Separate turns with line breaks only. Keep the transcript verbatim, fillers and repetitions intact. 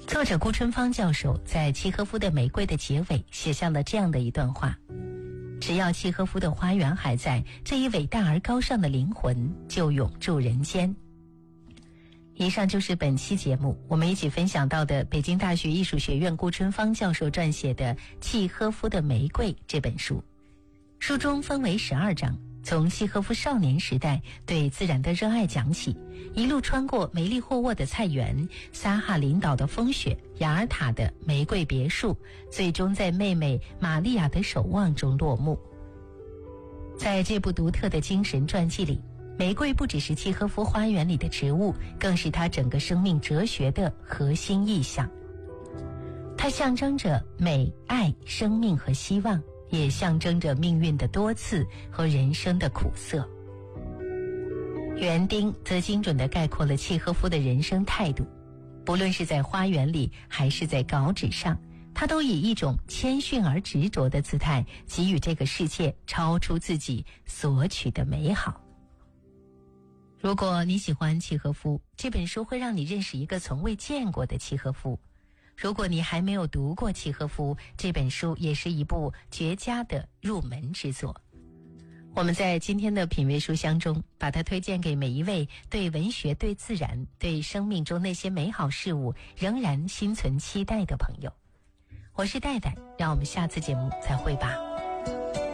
作者顾春芳教授在契诃夫的玫瑰的结尾写下了这样的一段话：只要契诃夫的花园还在，这一伟大而高尚的灵魂就永驻人间。以上就是本期节目我们一起分享到的北京大学艺术学院顾春芳教授撰写的《契诃夫的玫瑰》这本书。书中分为十二章，从契诃夫少年时代对自然的热爱讲起，一路穿过梅利霍沃的菜园、撒哈林岛的风雪、雅尔塔的玫瑰别墅，最终在妹妹玛利亚的守望中落幕。在这部独特的精神传记里，玫瑰不只是契诃夫花园里的植物，更是他整个生命哲学的核心意象。它象征着美、爱、生命和希望，也象征着命运的多次和人生的苦涩。园丁则精准地概括了契诃夫的人生态度，不论是在花园里还是在稿纸上，他都以一种谦逊而执着的姿态给予这个世界超出自己索取的美好。如果你喜欢契诃夫，这本书会让你认识一个从未见过的契诃夫。如果你还没有读过契诃夫，这本书也是一部绝佳的入门之作。我们在今天的品味书香中，把它推荐给每一位对文学、对自然、对生命中那些美好事物仍然心存期待的朋友。我是戴戴，让我们下次节目再会吧。